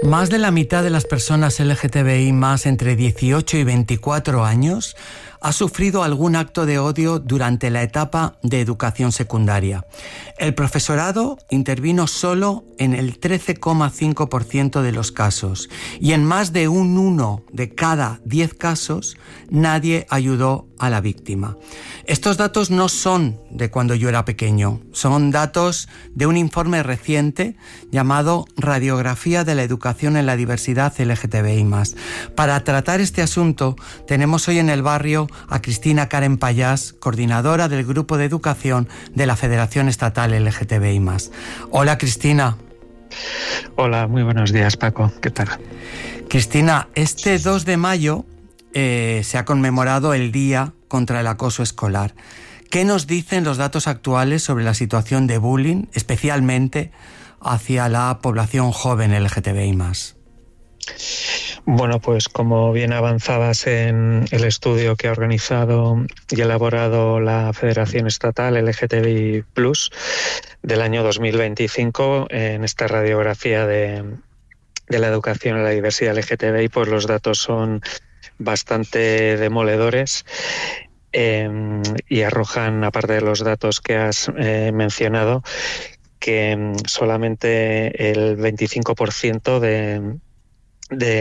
Más de la mitad de las personas LGTBI más entre 18 y 24 años ha sufrido algún acto de odio durante la etapa de educación secundaria. El profesorado intervino solo en el 13,5% de los casos y en más de 1 de cada 10 casos nadie ayudó a la víctima. Estos datos no son de cuando yo era pequeño, son datos de un informe reciente llamado Radiografía de la Educación en la Diversidad LGTBI+. Para tratar este asunto tenemos hoy en el barrio a Cristina Karen Payás, coordinadora del Grupo de Educación de la Federación Estatal LGTBI+. Hola, Cristina. Hola, muy buenos días, Paco. ¿Qué tal? Cristina, este 2 de mayo se ha conmemorado el Día contra el Acoso Escolar. ¿Qué nos dicen los datos actuales sobre la situación de bullying, especialmente hacia la población joven LGTBI+? Bueno, pues como bien avanzabas en el estudio que ha organizado y elaborado la Federación Estatal LGTBI+ del año 2025, en esta radiografía de la educación en la diversidad LGTBI, pues los datos son bastante demoledores y arrojan, aparte de los datos que has mencionado, que solamente el 25% de